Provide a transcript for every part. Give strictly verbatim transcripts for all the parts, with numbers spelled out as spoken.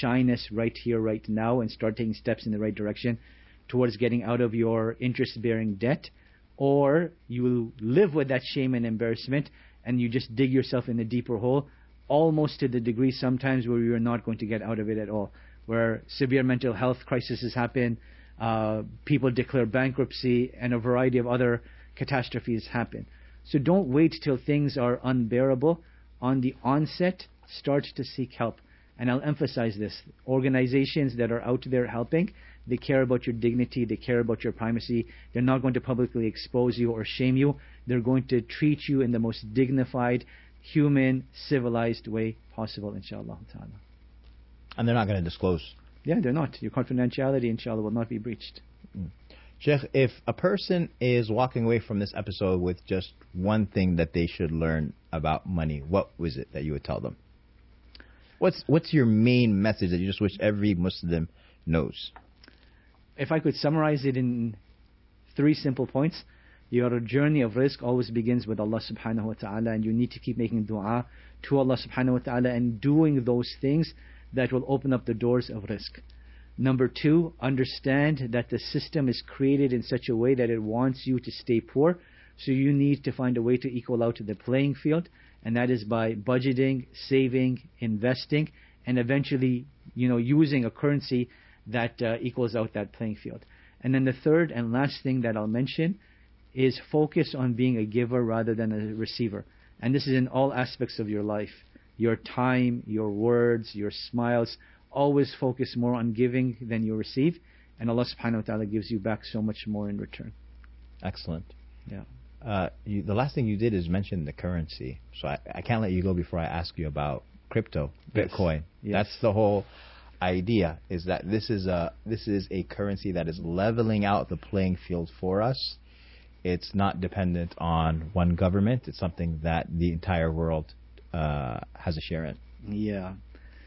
shyness right here, right now, and start taking steps in the right direction towards getting out of your interest-bearing debt, or you live with that shame and embarrassment and you just dig yourself in a deeper hole, almost to the degree sometimes where you're not going to get out of it at all, where severe mental health crises happen, uh, people declare bankruptcy, and a variety of other catastrophes happen. So don't wait till things are unbearable. On the onset, start to seek help. And I'll emphasize this. Organizations that are out there helping, they care about your dignity, they care about your privacy. They're not going to publicly expose you or shame you. They're going to treat you in the most dignified, human, civilized way possible, inshallah ta'ala. And they're not going to disclose? Yeah, they're not. Your confidentiality, inshallah, will not be breached. Mm. Sheikh, if a person is walking away from this episode with just one thing that they should learn about money, what was it that you would tell them? What's what's your main message that you just wish every Muslim knows? If I could summarize it in three simple points, your journey of rizq always begins with Allah subhanahu wa ta'ala, and you need to keep making dua to Allah subhanahu wa ta'ala and doing those things that will open up the doors of rizq. Number two, understand that the system is created in such a way that it wants you to stay poor. So you need to find a way to equal out the playing field, and that is by budgeting, saving, investing, and eventually, you know, using a currency that uh, equals out that playing field. And then the third and last thing that I'll mention is focus on being a giver rather than a receiver. And this is in all aspects of your life. Your time, your words, your smiles. Always focus more on giving than you receive, and Allah subhanahu wa ta'ala gives you back so much more in return. Excellent. Yeah. Uh, you, the last thing you did is mention the currency. So I, I can't let you go before I ask you about crypto, Bitcoin. Yes. That's the whole idea, is that this is a this is a currency that is leveling out the playing field for us. It's not dependent on one government. It's something that the entire world uh, has a share in. Yeah.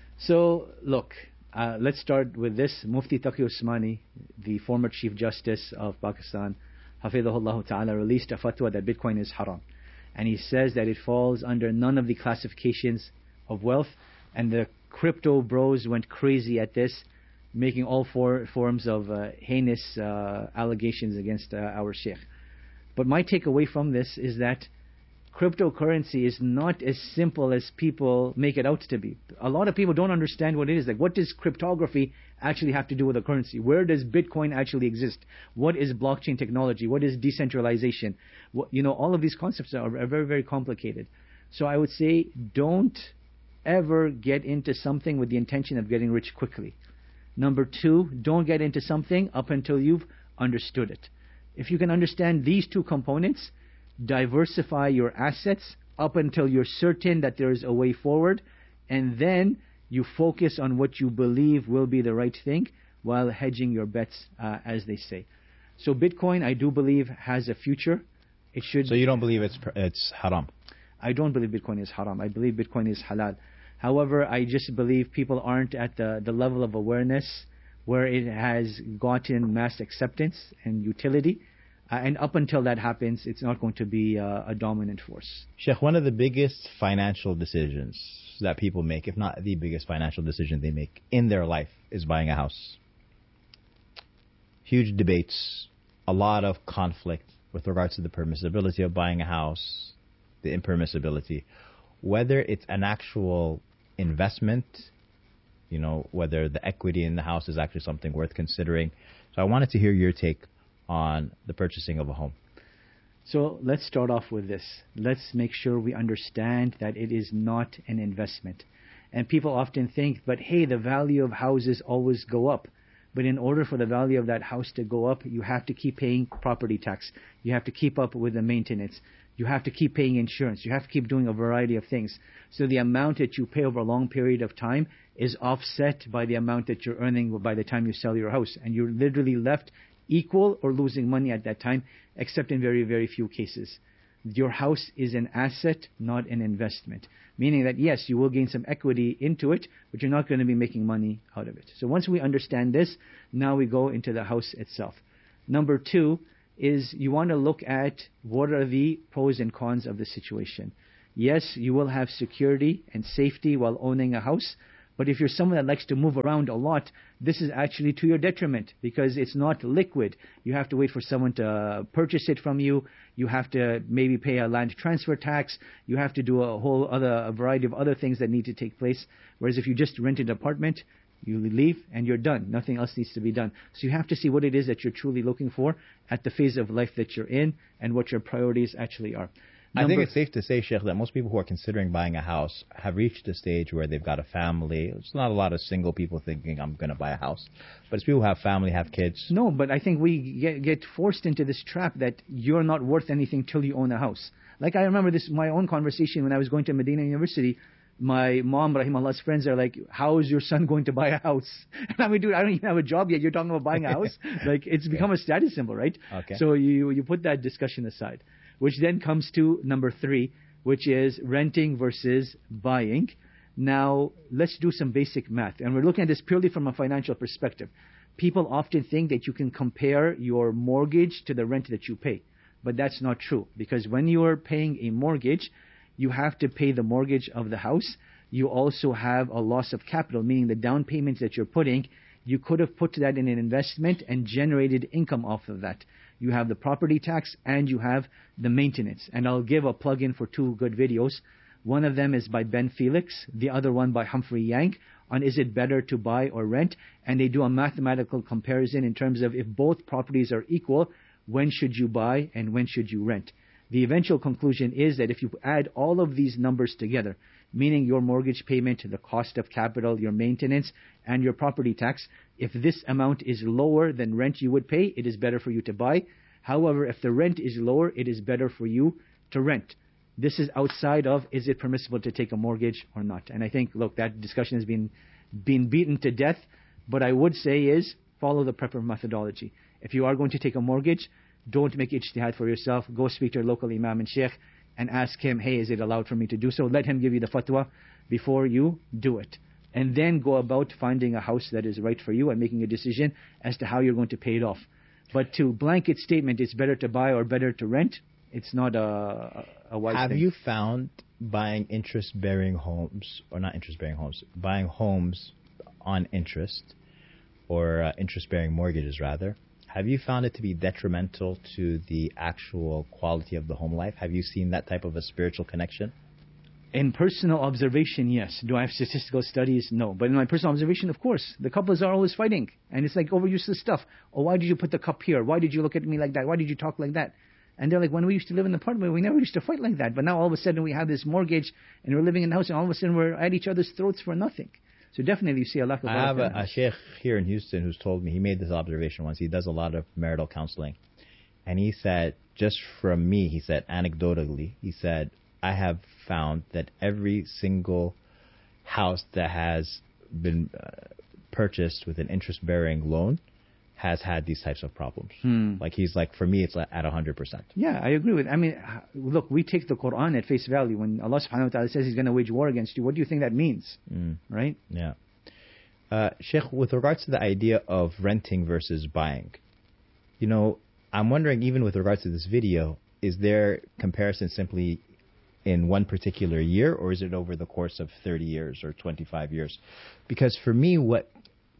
So, look, uh, let's start with this. Mufti Taqi Usmani, the former Chief Justice of Pakistan, Hafidhahullah Ta'ala, released a fatwa that Bitcoin is haram. And he says that it falls under none of the classifications of wealth. And the crypto bros went crazy at this, making all four forms of uh, heinous uh, allegations against uh, our Sheikh. But my takeaway from this is that cryptocurrency is not as simple as people make it out to be. A lot of people don't understand what it is. Like, what does cryptography actually have to do with a currency? Where does Bitcoin actually exist? What is blockchain technology? What is decentralization? What, you know, all of these concepts are, are very, very complicated. So I would say don't ever get into something with the intention of getting rich quickly. Number two, don't get into something up until you've understood it. If you can understand these two components, diversify your assets up until you're certain that there is a way forward, and then you focus on what you believe will be the right thing while hedging your bets, uh, as they say. So Bitcoin, I do believe, has a future. It should. So you don't believe it's it's haram? I don't believe Bitcoin is haram. I believe Bitcoin is halal. However, I just believe people aren't at the, the level of awareness where it has gotten mass acceptance and utility. Uh, and up until that happens, it's not going to be uh, a dominant force. Sheikh, one of the biggest financial decisions that people make, if not the biggest financial decision they make in their life, is buying a house. Huge debates, a lot of conflict with regards to the permissibility of buying a house, the impermissibility, whether it's an actual investment, you know, whether the equity in the house is actually something worth considering. So I wanted to hear your take on the purchasing of a home. So let's start off with this. Let's make sure we understand that it is not an investment. And people often think, but hey, the value of houses always go up. But in order for the value of that house to go up, you have to keep paying property tax. You have to keep up with the maintenance. You have to keep paying insurance. You have to keep doing a variety of things. So the amount that you pay over a long period of time is offset by the amount that you're earning by the time you sell your house. And you're literally left equal or losing money at that time, except in very, very few cases. Your house is an asset, not an investment. Meaning that, yes, you will gain some equity into it, but you're not going to be making money out of it. So once we understand this, now we go into the house itself. Number two is you want to look at what are the pros and cons of the situation. Yes, you will have security and safety while owning a house, But if you're someone that likes to move around a lot, this is actually to your detriment because it's not liquid. You have to wait for someone to purchase it from you. You have to maybe pay a land transfer tax. You have to do a whole other a variety of other things that need to take place. Whereas if you just rent an apartment, you leave and you're done. Nothing else needs to be done. So you have to see what it is that you're truly looking for at the phase of life that you're in and what your priorities actually are. Number I think it's safe to say, Sheikh, that most people who are considering buying a house have reached a stage where they've got a family. It's not a lot of single people thinking, I'm going to buy a house. But it's people who have family, have kids. No, but I think we get, get forced into this trap that you're not worth anything till you own a house. Like I remember this, my own conversation when I was going to Medina University. My mom, Rahimahallah's friends are like, how is your son going to buy a house? And I mean, dude, I don't even have a job yet. You're talking about buying a house? Like, it's become a status symbol, right? Okay. So you, you put that discussion aside. Which then comes to number three, which is renting versus buying. Now, let's do some basic math. And we're looking at this purely from a financial perspective. People often think that you can compare your mortgage to the rent that you pay. But that's not true. Because when you are paying a mortgage, you have to pay the mortgage of the house. You also have a loss of capital, meaning the down payments that you're putting, you could have put that in an investment and generated income off of that. You have the property tax and you have the maintenance. And I'll give a plug-in for two good videos. One of them is by Ben Felix, the other one by Humphrey Yang, on is it better to buy or rent? And they do a mathematical comparison in terms of if both properties are equal, when should you buy and when should you rent? The eventual conclusion is that if you add all of these numbers together, meaning your mortgage payment, the cost of capital, your maintenance, and your property tax, if this amount is lower than rent you would pay, it is better for you to buy. However, if the rent is lower, it is better for you to rent. This is outside of, is it permissible to take a mortgage or not? And I think, look, that discussion has been, been beaten to death. But I would say is, follow the proper methodology. If you are going to take a mortgage, don't make ijtihad for yourself. Go speak to your local imam and sheikh and ask him, hey, is it allowed for me to do so? Let him give you the fatwa before you do it. And then go about finding a house that is right for you and making a decision as to how you're going to pay it off. But to blanket statement, it's better to buy or better to rent, it's not a, a wise Have thing. you found buying interest-bearing homes, or not interest-bearing homes, buying homes on interest, or uh, interest-bearing mortgages rather, have you found it to be detrimental to the actual quality of the home life? Have you seen that type of a spiritual connection? In personal observation, yes. Do I have statistical studies? No. But in my personal observation, of course, the couples are always fighting. And it's like over useless stuff. Oh, why did you put the cup here? Why did you look at me like that? Why did you talk like that? And they're like, when we used to live in the apartment, we never used to fight like that. But now all of a sudden we have this mortgage and we're living in the house and all of a sudden we're at each other's throats for nothing. So definitely you see a lack of... I have a, a sheikh here in Houston who's told me, he made this observation once. He does a lot of marital counseling. And he said, just from me, he said, anecdotally, he said, I have found that every single house that has been uh, purchased with an interest-bearing loan has had these types of problems. Hmm. Like he's like, for me, it's like at one hundred percent. Yeah, I agree with it. I mean, look, we take the Quran at face value. When Allah subhanahu wa ta'ala says He's going to wage war against you, what do you think that means? Mm. Right? Yeah. Uh, Sheikh, with regards to the idea of renting versus buying, you know, I'm wondering, even with regards to this video, is there comparison simply in one particular year, or is it over the course of thirty years or twenty-five years? Because for me, what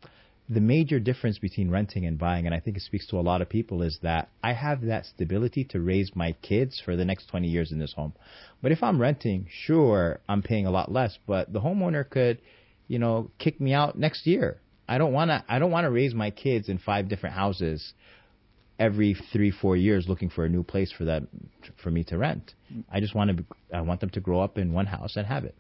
the major difference between renting and buying, and I think it speaks to a lot of people, is that I have that stability to raise my kids for the next twenty years in this home. But if I'm renting, sure, I'm paying a lot less, but the homeowner could, you know, kick me out next year. I don't want to I don't want to raise my kids in five different houses every three, four years looking for a new place for that, for me to rent. I just want to I want them to grow up in one house and have it.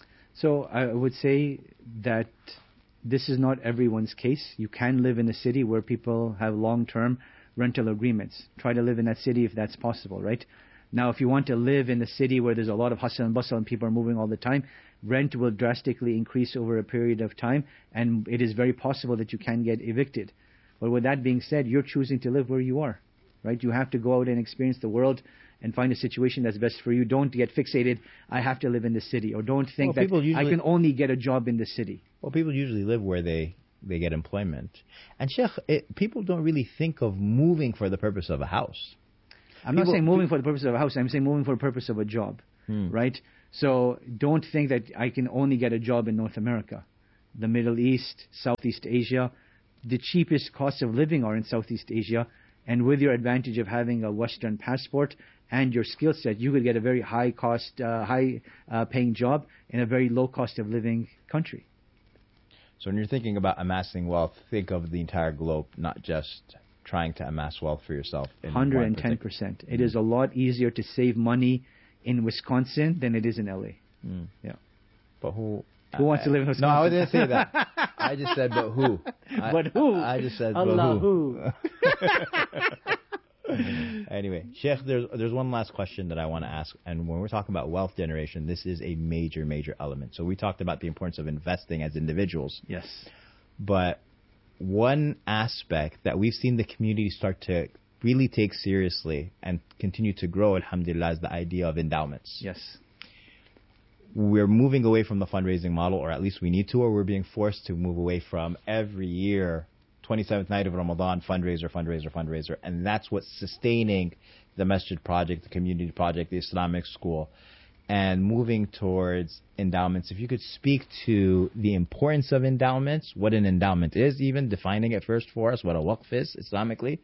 So I would say that this is not everyone's case. You can live in a city where people have long-term rental agreements. Try to live in that city if that's possible, right? Now, if you want to live in a city where there's a lot of hustle and bustle and people are moving all the time, rent will drastically increase over a period of time, and it is very possible that you can get evicted. But with that being said, you're choosing to live where you are, right? You have to go out and experience the world and find a situation that's best for you. Don't get fixated, I have to live in the city, or don't think well, that usually, I can only get a job in the city. Well, people usually live where they, they get employment. And Sheikh, it, people don't really think of moving for the purpose of a house. I'm people, not saying moving for the purpose of a house, I'm saying moving for the purpose of a job, hmm. right? So don't think that I can only get a job in North America. the Middle East, Southeast Asia. The cheapest costs of living are in Southeast Asia. And with your advantage of having a Western passport and your skill set, you could get a very high cost, uh, high uh, paying job in a very low cost of living country. So when you're thinking about amassing wealth, think of the entire globe, not just trying to amass wealth for yourself. one hundred ten percent. It is a lot easier to save money in Wisconsin than it is in L A. Mm. Yeah. But who... Who wants to live in Wisconsin? No, I didn't say that. I just said, but who? I, but who? I just said, Allah but who? Anyway, Sheikh, there's there's one last question that I want to ask. And when we're talking about wealth generation, this is a major, major element. So we talked about the importance of investing as individuals. Yes. But one aspect that we've seen the community start to really take seriously and continue to grow, alhamdulillah, is the idea of endowments. Yes. We're moving away from the fundraising model, or at least we need to, or we're being forced to move away from every year, twenty-seventh night of Ramadan, fundraiser, fundraiser, fundraiser. And that's what's sustaining the Masjid project, the community project, the Islamic school, and moving towards endowments. If you could speak to the importance of endowments, what an endowment is, even defining it first for us, what a waqf is Islamically,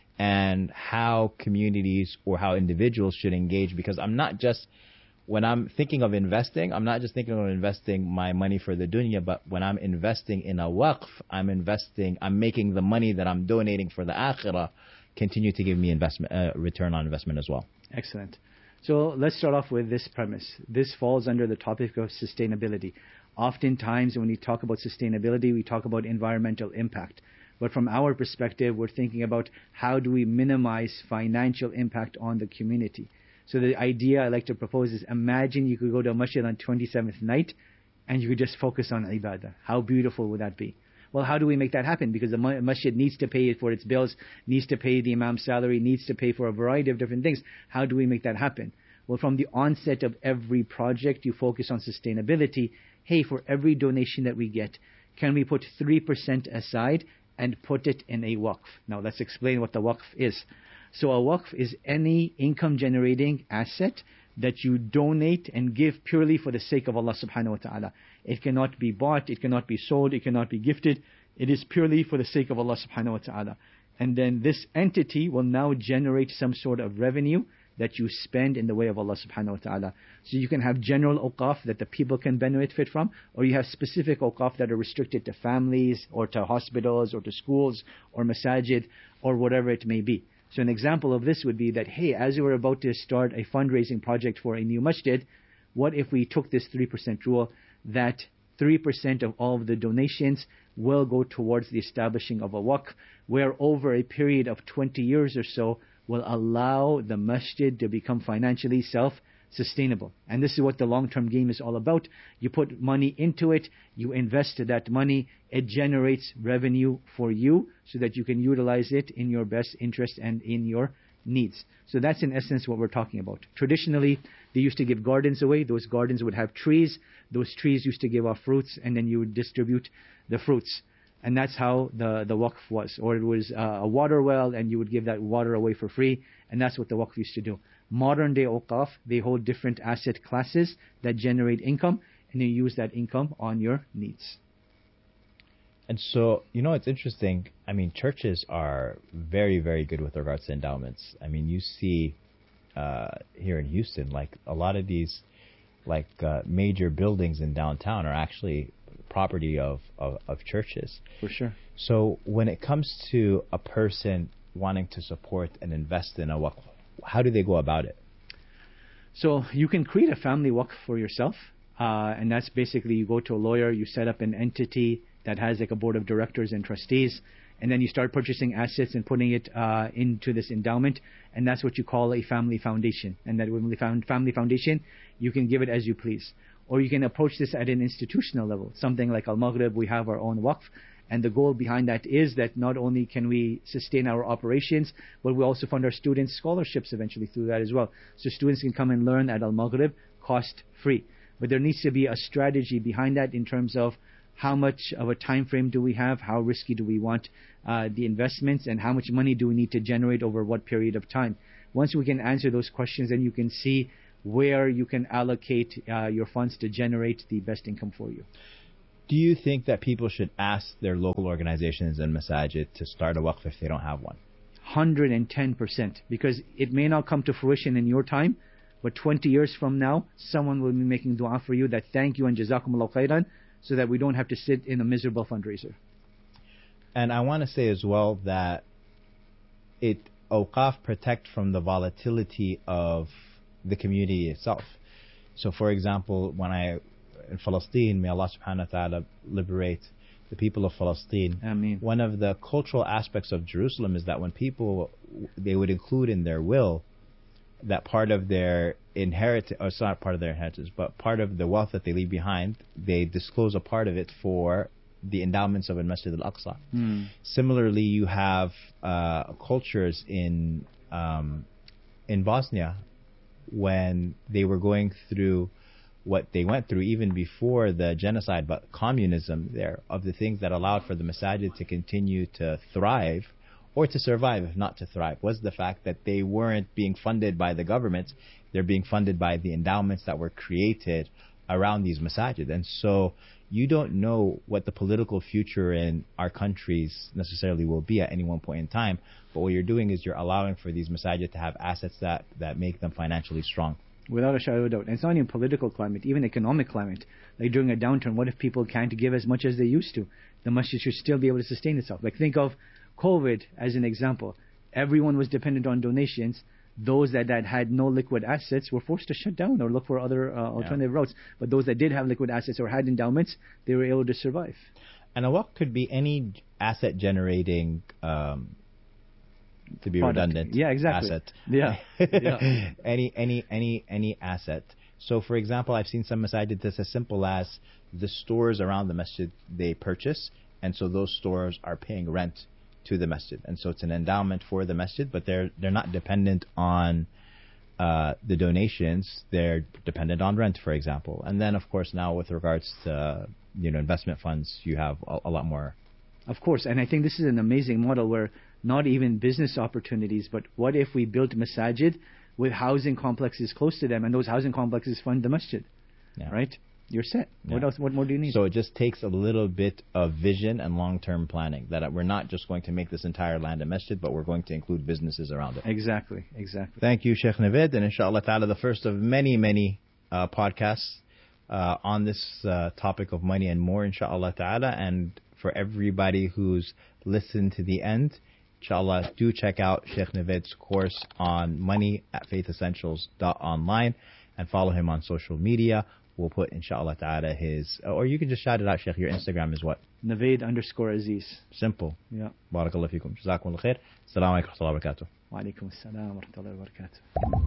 and how communities or how individuals should engage. Because I'm not just... When I'm thinking of investing, I'm not just thinking of investing my money for the dunya, but when I'm investing in a waqf, I'm investing, I'm making the money that I'm donating for the akhirah continue to give me investment, uh, return on investment as well. Excellent. So let's start off with this premise. This falls under the topic of sustainability. Oftentimes when we talk about sustainability, we talk about environmental impact. But from our perspective, we're thinking about how do we minimize financial impact on the community. So the idea I like to propose is, imagine you could go to a masjid on twenty-seventh night and you could just focus on ibadah. How beautiful would that be? Well, how do we make that happen? Because the masjid needs to pay for its bills, needs to pay the imam's salary, needs to pay for a variety of different things. How do we make that happen? Well, from the onset of every project, you focus on sustainability. Hey, for every donation that we get, can we put three percent aside and put it in a waqf? Now, let's explain what the waqf is. So a waqf is any income generating asset that you donate and give purely for the sake of Allah subhanahu wa ta'ala. It cannot be bought, it cannot be sold, it cannot be gifted. It is purely for the sake of Allah subhanahu wa ta'ala. And then this entity will now generate some sort of revenue that you spend in the way of Allah subhanahu wa ta'ala. So you can have general awqaf that the people can benefit from, or you have specific awqaf that are restricted to families or to hospitals or to schools or masajid or whatever it may be. So an example of this would be that, hey, as you were about to start a fundraising project for a new masjid, what if we took this three percent rule, that three percent of all of the donations will go towards the establishing of a waqf, where over a period of twenty years or so will allow the masjid to become financially self-sustainable. And this is what the long-term game is all about. You put money into it, you invest that money, it generates revenue for you so that you can utilize it in your best interest and in your needs. So that's in essence what we're talking about. Traditionally, they used to give gardens away. Those gardens would have trees. Those trees used to give off fruits, and then you would distribute the fruits. And that's how the, the waqf was. Or it was uh, a water well, and you would give that water away for free. And that's what the waqf used to do. Modern day awqaf, they hold different asset classes that generate income, and you use that income on your needs. And so, you know, it's interesting. I mean, churches are very, very good with regards to endowments. I mean, you see uh, here in Houston, like a lot of these like uh, major buildings in downtown are actually property of, of, of churches. For sure. So when it comes to a person wanting to support and invest in a waqf, how do they go about it? So you can create a family waqf for yourself. Uh, and that's basically you go to a lawyer, you set up an entity that has like a board of directors and trustees, and then you start purchasing assets and putting it uh, into this endowment, and that's what you call a family foundation. And that when we found family foundation, you can give it as you please. Or you can approach this at an institutional level. Something like Al-Maghrib, we have our own waqf, and the goal behind that is that not only can we sustain our operations, but we also fund our students' scholarships eventually through that as well. So students can come and learn at Al-Maghrib cost-free. But there needs to be a strategy behind that in terms of how much of a time frame do we have, how risky do we want uh, the investments, and how much money do we need to generate over what period of time. Once we can answer those questions, then you can see where you can allocate uh, your funds to generate the best income for you. Do you think that people should ask their local organizations and masajid to start a waqf if they don't have one? one hundred ten percent. Because it may not come to fruition in your time, but twenty years from now, someone will be making dua for you that thank you and jazakumullah khairan, so that we don't have to sit in a miserable fundraiser. And I want to say as well that it awqaf protect from the volatility of the community itself. So for example, when I in Palestine, may Allah subhanahu wa ta'ala liberate the people of Palestine. Ameen. One of the cultural aspects of Jerusalem is that when people, they would include in their will that part of their inheritance, or it's not part of their inheritance, but part of the wealth that they leave behind, they disclose a part of it for the endowments of Al-Masjid Al-Aqsa. Mm. Similarly, you have uh, cultures in um, in Bosnia when they were going through what they went through even before the genocide, but communism there, of the things that allowed for the masajid to continue to thrive or to survive, if not to thrive, was the fact that they weren't being funded by the government. They're being funded by the endowments that were created around these masajid. And so you don't know what the political future in our countries necessarily will be at any one point in time, but what you're doing is you're allowing for these masajid to have assets that, that make them financially strong. Without a shadow of a doubt. And it's not even political climate, even economic climate. Like during a downturn, what if people can't give as much as they used to? The masjid should still be able to sustain itself. Like think of COVID as an example. Everyone was dependent on donations. Those that, that had no liquid assets were forced to shut down or look for other uh, alternative yeah. routes. But those that did have liquid assets or had endowments, they were able to survive. And a waqf could be any asset generating um, to be Product. redundant. Yeah, exactly. Asset. Yeah. yeah. any any any any asset. So for example, I've seen some masajid that's as simple as the stores around the masjid they purchase, and so those stores are paying rent to the masjid, and so it's an endowment for the masjid, but they're they're not dependent on uh, the donations. They're dependent on rent, for example. And then of course now with regards to you know investment funds, you have a, a lot more. Of course, and I think this is an amazing model where not even business opportunities, but what if we built masajid with housing complexes close to them, and those housing complexes fund the masjid, yeah. right? You're set. Yeah. What else? What more do you need? So it just takes a little bit of vision and long-term planning, that we're not just going to make this entire land a masjid, but we're going to include businesses around it. Exactly, exactly. Thank you, Sheikh Naveed, and inshallah ta'ala the first of many, many uh, podcasts uh, on this uh, topic of money and more, inshallah ta'ala. And for everybody who's listened to the end, inshallah, do check out Sheikh Naveed's course on money at faith essentials dot online and follow him on social media. We'll put, inshallah ta'ala, his, or you can just shout it out, Sheikh. Your Instagram is what? Naveed underscore Aziz. Simple. Yeah. Barakallah fikum. Jazakumullah khair. Assalamu alaikum wa rahmatullahi wa barakatuh. Wa alaikum assalam wa rahmatullahi wa barakatuh.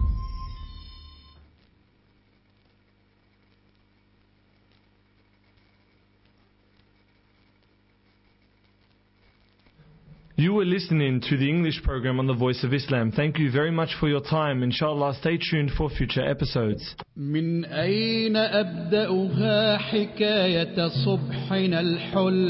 You were listening to the English program on the Voice of Islam. Thank you very much for your time. Inshallah, stay tuned for future episodes. من أين أبدأها حكاية صبحنا الحل